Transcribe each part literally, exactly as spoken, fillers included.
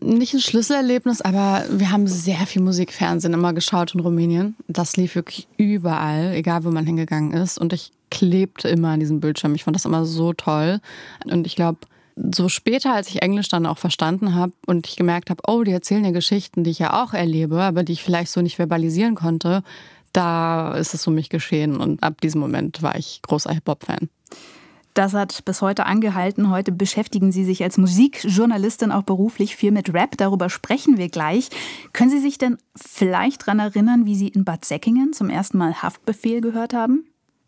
nicht ein Schlüsselerlebnis, aber wir haben sehr viel Musikfernsehen immer geschaut in Rumänien. Das lief wirklich überall, egal wo man hingegangen ist. Und ich klebte immer an diesem Bildschirm. Ich fand das immer so toll. Und ich glaube, so später, als ich Englisch dann auch verstanden habe und ich gemerkt habe, oh, die erzählen ja Geschichten, die ich ja auch erlebe, aber die ich vielleicht so nicht verbalisieren konnte, da ist es um mich geschehen. Und ab diesem Moment war ich großer Hip-Hop-Fan. Das hat bis heute angehalten. Heute beschäftigen Sie sich als Musikjournalistin auch beruflich viel mit Rap. Darüber sprechen wir gleich. Können Sie sich denn vielleicht daran erinnern, wie Sie in Bad Säckingen zum ersten Mal Haftbefehl gehört haben?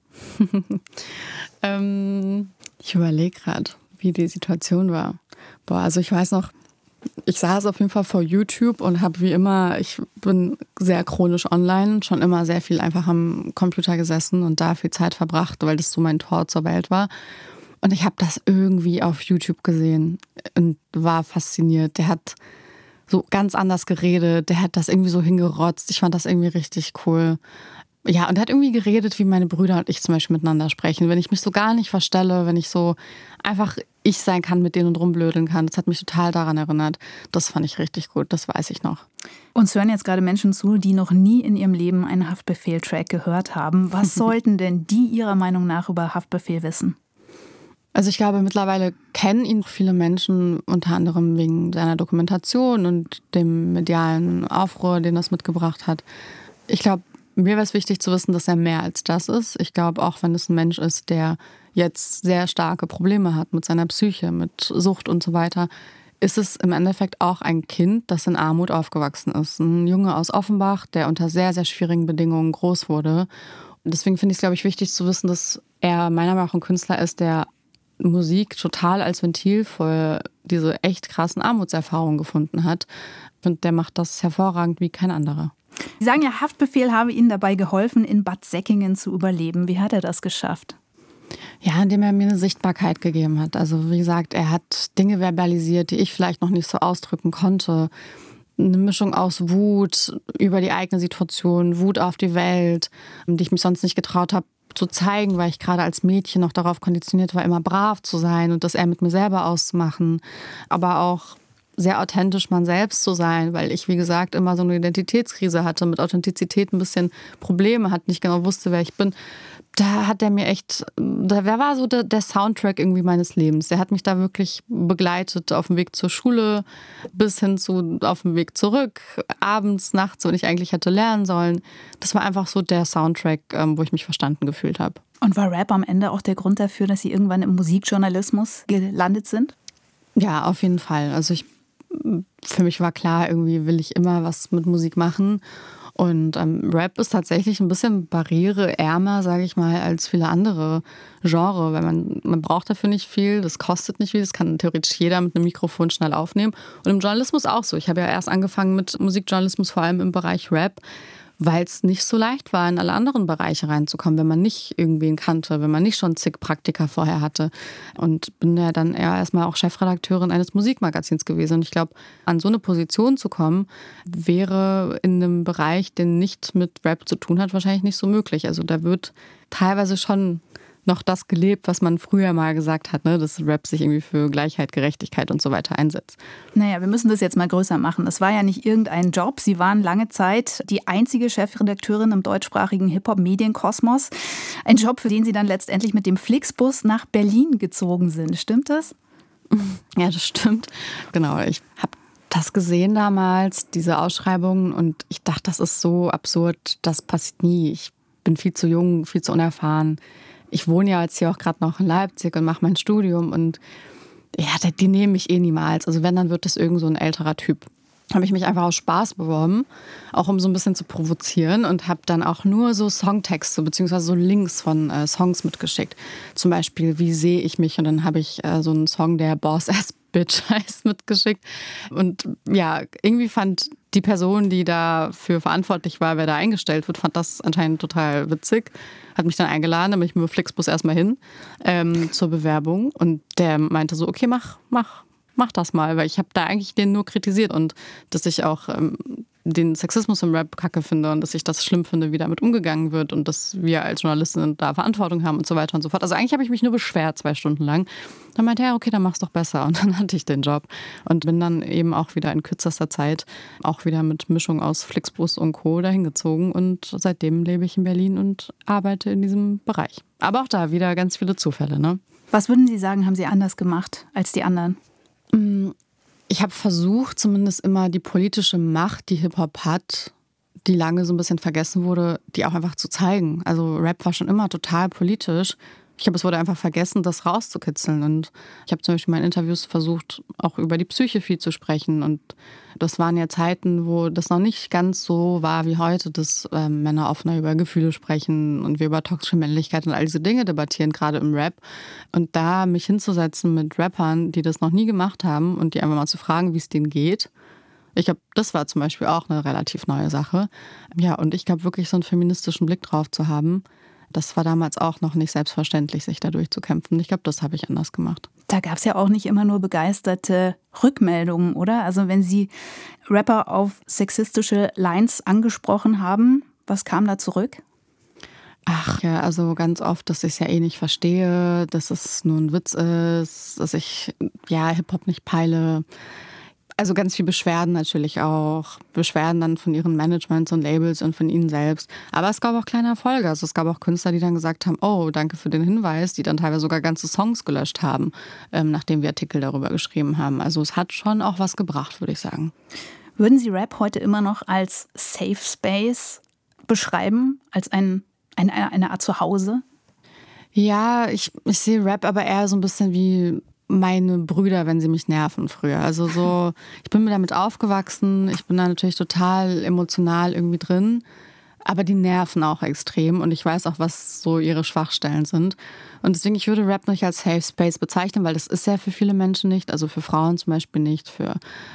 ähm, ich überlege gerade, wie die Situation war. Boah, also ich weiß noch, ich saß auf jeden Fall vor YouTube und habe wie immer, ich bin sehr chronisch online, schon immer sehr viel einfach am Computer gesessen und da viel Zeit verbracht, weil das so mein Tor zur Welt war. Und ich habe das irgendwie auf YouTube gesehen und war fasziniert. Der hat so ganz anders geredet, der hat das irgendwie so hingerotzt. Ich fand das irgendwie richtig cool. Ja, und er hat irgendwie geredet, wie meine Brüder und ich zum Beispiel miteinander sprechen. Wenn ich mich so gar nicht verstelle, wenn ich so einfach ich sein kann, mit denen und rumblödeln kann. Das hat mich total daran erinnert. Das fand ich richtig gut, das weiß ich noch. Uns hören jetzt gerade Menschen zu, die noch nie in ihrem Leben einen Haftbefehl-Track gehört haben. Was sollten denn die Ihrer Meinung nach über Haftbefehl wissen? Also ich glaube, mittlerweile kennen ihn viele Menschen, unter anderem wegen seiner Dokumentation und dem medialen Aufruhr, den das mitgebracht hat. Ich glaube, mir wäre es wichtig zu wissen, dass er mehr als das ist. Ich glaube, auch wenn es ein Mensch ist, der jetzt sehr starke Probleme hat mit seiner Psyche, mit Sucht und so weiter, ist es im Endeffekt auch ein Kind, das in Armut aufgewachsen ist. Ein Junge aus Offenbach, der unter sehr, sehr schwierigen Bedingungen groß wurde. Und deswegen finde ich es, glaube ich, wichtig zu wissen, dass er meiner Meinung nach ein Künstler ist, der Musik total als Ventil für diese echt krassen Armutserfahrungen gefunden hat. Und der macht das hervorragend wie kein anderer. Sie sagen ja, Haftbefehl habe Ihnen dabei geholfen, in Bad Säckingen zu überleben. Wie hat er das geschafft? Ja, indem er mir eine Sichtbarkeit gegeben hat. Also wie gesagt, er hat Dinge verbalisiert, die ich vielleicht noch nicht so ausdrücken konnte. Eine Mischung aus Wut über die eigene Situation, Wut auf die Welt, die ich mich sonst nicht getraut habe zu zeigen, weil ich gerade als Mädchen noch darauf konditioniert war, immer brav zu sein und das eher mit mir selber auszumachen. Aber auch sehr authentisch man selbst zu sein, weil ich, wie gesagt, immer so eine Identitätskrise hatte, mit Authentizität ein bisschen Probleme hatte, nicht genau wusste, wer ich bin. Da hat er mir echt, da war so der, der Soundtrack irgendwie meines Lebens. Der hat mich da wirklich begleitet auf dem Weg zur Schule bis hin zu auf dem Weg zurück, abends, nachts, wenn ich eigentlich hätte lernen sollen. Das war einfach so der Soundtrack, wo ich mich verstanden gefühlt habe. Und war Rap am Ende auch der Grund dafür, dass Sie irgendwann im Musikjournalismus gelandet sind? Ja, auf jeden Fall. Also ich Für mich war klar, irgendwie will ich immer was mit Musik machen. Und ähm, Rap ist tatsächlich ein bisschen barriereärmer, sage ich mal, als viele andere Genres. Weil man, man braucht dafür nicht viel, das kostet nicht viel, das kann theoretisch jeder mit einem Mikrofon schnell aufnehmen. Und im Journalismus auch so. Ich habe ja erst angefangen mit Musikjournalismus, vor allem im Bereich Rap, weil es nicht so leicht war, in alle anderen Bereiche reinzukommen, wenn man nicht irgendwen kannte, wenn man nicht schon zig Praktika vorher hatte. Und bin ja dann eher erstmal auch Chefredakteurin eines Musikmagazins gewesen. Und ich glaube, an so eine Position zu kommen, wäre in einem Bereich, der nicht mit Rap zu tun hat, wahrscheinlich nicht so möglich. Also da wird teilweise schon noch das gelebt, was man früher mal gesagt hat, ne? Dass Rap sich irgendwie für Gleichheit, Gerechtigkeit und so weiter einsetzt. Naja, wir müssen das jetzt mal größer machen. Das war ja nicht irgendein Job. Sie waren lange Zeit die einzige Chefredakteurin im deutschsprachigen Hip-Hop-Medienkosmos. Ein Job, für den Sie dann letztendlich mit dem Flixbus nach Berlin gezogen sind. Stimmt das? Ja, das stimmt. Genau, ich habe das gesehen damals, diese Ausschreibungen, und ich dachte, das ist so absurd, das passiert nie. Ich bin viel zu jung, viel zu unerfahren. Ich wohne ja jetzt hier auch gerade noch in Leipzig und mache mein Studium und ja, die, die nehmen mich eh niemals. Also wenn, dann wird das irgend so ein älterer Typ. Habe ich mich einfach aus Spaß beworben, auch um so ein bisschen zu provozieren, und habe dann auch nur so Songtexte bzw. so Links von äh, Songs mitgeschickt. Zum Beispiel, wie sehe ich mich? Und dann habe ich äh, so einen Song, der Boss Ass Bitch heißt, mitgeschickt. Und ja, irgendwie fand die Person, die dafür verantwortlich war, wer da eingestellt wird, fand das anscheinend total witzig. Hat mich dann eingeladen, da bin ich mit dem Flixbus erstmal hin ähm, zur Bewerbung. Und der meinte so, okay, mach, mach. Mach das mal, weil ich habe da eigentlich den nur kritisiert und dass ich auch ähm, den Sexismus im Rap kacke finde und dass ich das schlimm finde, wie damit umgegangen wird und dass wir als Journalistinnen da Verantwortung haben und so weiter und so fort. Also eigentlich habe ich mich nur beschwert zwei Stunden lang. Dann meinte er, ja, okay, dann mach's doch besser. Und dann hatte ich den Job und bin dann eben auch wieder in kürzester Zeit auch wieder mit Mischung aus Flixbus und Co. dahin gezogen und seitdem lebe ich in Berlin und arbeite in diesem Bereich. Aber auch da wieder ganz viele Zufälle, ne? Was würden Sie sagen, haben Sie anders gemacht als die anderen? Ich habe versucht, zumindest immer die politische Macht, die Hip-Hop hat, die lange so ein bisschen vergessen wurde, die auch einfach zu zeigen. Also Rap war schon immer total politisch. Ich glaube, es wurde einfach vergessen, das rauszukitzeln. Und ich habe zum Beispiel in meinen Interviews versucht, auch über die Psyche viel zu sprechen. Und das waren ja Zeiten, wo das noch nicht ganz so war wie heute, dass äh, Männer offener über Gefühle sprechen und wir über toxische Männlichkeit und all diese Dinge debattieren, gerade im Rap. Und da mich hinzusetzen mit Rappern, die das noch nie gemacht haben und die einfach mal zu fragen, wie es denen geht. Ich glaube, das war zum Beispiel auch eine relativ neue Sache. Ja, und ich glaube wirklich, so einen feministischen Blick drauf zu haben, das war damals auch noch nicht selbstverständlich, sich da durchzukämpfen. Ich glaube, das habe ich anders gemacht. Da gab es ja auch nicht immer nur begeisterte Rückmeldungen, oder? Also wenn Sie Rapper auf sexistische Lines angesprochen haben, was kam da zurück? Ach ja, also ganz oft, dass ich es ja eh nicht verstehe, dass es nur ein Witz ist, dass ich ja Hip-Hop nicht peile. Also ganz viel Beschwerden natürlich auch. Beschwerden dann von ihren Managements und Labels und von ihnen selbst. Aber es gab auch kleine Erfolge. Also es gab auch Künstler, die dann gesagt haben, oh, danke für den Hinweis, die dann teilweise sogar ganze Songs gelöscht haben, ähm, nachdem wir Artikel darüber geschrieben haben. Also es hat schon auch was gebracht, würde ich sagen. Würden Sie Rap heute immer noch als Safe Space beschreiben? Als ein, ein, eine Art Zuhause? Ja, ich, ich sehe Rap aber eher so ein bisschen wie meine Brüder, wenn sie mich nerven früher. Also so, ich bin mir damit aufgewachsen, ich bin da natürlich total emotional irgendwie drin, aber die nerven auch extrem und ich weiß auch, was so ihre Schwachstellen sind. Und deswegen, ich würde Rap nicht als Safe Space bezeichnen, weil das ist ja für viele Menschen nicht, also für Frauen zum Beispiel nicht, für,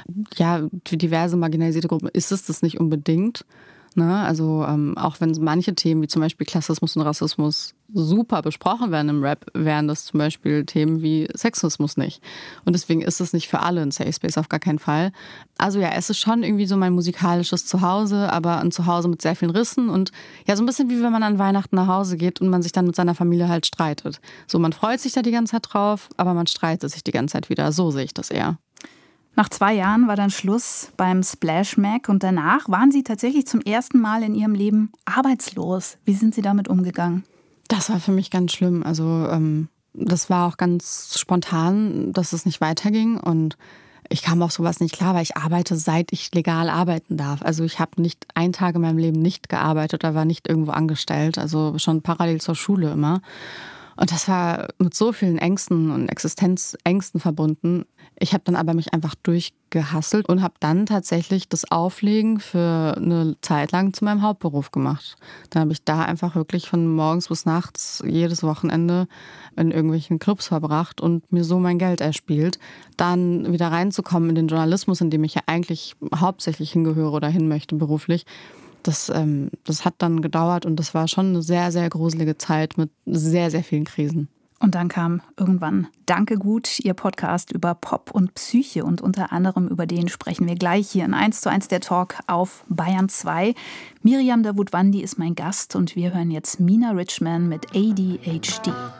ja, für diverse marginalisierte Gruppen ist es das nicht unbedingt. Ne? Also ähm, auch wenn manche Themen wie zum Beispiel Klassismus und Rassismus super besprochen werden im Rap, wären das zum Beispiel Themen wie Sexismus nicht. Und deswegen ist es nicht für alle ein Safe Space, auf gar keinen Fall. Also ja, es ist schon irgendwie so mein musikalisches Zuhause, aber ein Zuhause mit sehr vielen Rissen und ja, so ein bisschen wie wenn man an Weihnachten nach Hause geht und man sich dann mit seiner Familie halt streitet. So, man freut sich da die ganze Zeit drauf, aber man streitet sich die ganze Zeit wieder. So sehe ich das eher. Nach zwei Jahren war dann Schluss beim Splash Mag und danach waren Sie tatsächlich zum ersten Mal in Ihrem Leben arbeitslos. Wie sind Sie damit umgegangen? Das war für mich ganz schlimm. Also ähm, das war auch ganz spontan, dass es nicht weiterging und ich kam auf sowas nicht klar, weil ich arbeite, seit ich legal arbeiten darf. Also ich habe nicht einen Tag in meinem Leben nicht gearbeitet oder war nicht irgendwo angestellt, also schon parallel zur Schule immer. Und das war mit so vielen Ängsten und Existenzängsten verbunden. Ich habe dann aber mich einfach durchgehasselt und habe dann tatsächlich das Auflegen für eine Zeit lang zu meinem Hauptberuf gemacht. Dann habe ich da einfach wirklich von morgens bis nachts jedes Wochenende in irgendwelchen Clubs verbracht und mir so mein Geld erspielt. Dann wieder reinzukommen in den Journalismus, in dem ich ja eigentlich hauptsächlich hingehöre oder hin möchte beruflich. Das, ähm, das hat dann gedauert und das war schon eine sehr, sehr gruselige Zeit mit sehr, sehr vielen Krisen. Und dann kam irgendwann Danke gut, Ihr Podcast über Pop und Psyche und unter anderem über den sprechen wir gleich hier in eins zu eins der Talk auf Bayern zwei. Miriam Davutwandi ist mein Gast und wir hören jetzt Mina Richman mit A D H D.